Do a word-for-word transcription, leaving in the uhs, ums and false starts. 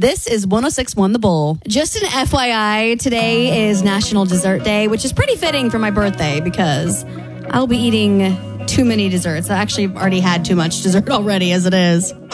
This is one oh six point one The Bull. Just an F Y I, today is National Dessert Day, which is pretty fitting for my birthday because I'll be eating too many desserts. I actually already had too much dessert already as it is.